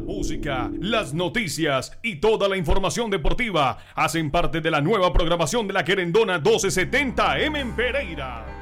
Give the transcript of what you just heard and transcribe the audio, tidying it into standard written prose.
música, las noticias y toda la información deportiva hacen parte de la nueva programación de la Querendona 1270M en Pereira.